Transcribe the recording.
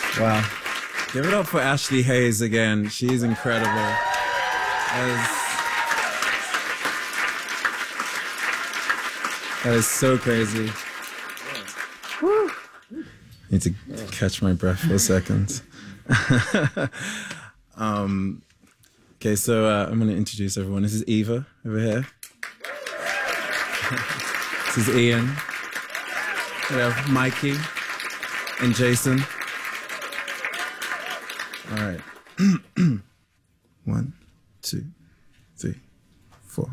Wow. Give it up for Ashley Hayes again. She's incredible. That is so crazy. Woo. Need to catch my breath for a second. Okay, so I'm going to introduce everyone. This is Eva over here. This is Ian. We have Mikey and Jason. All right. 1, 2.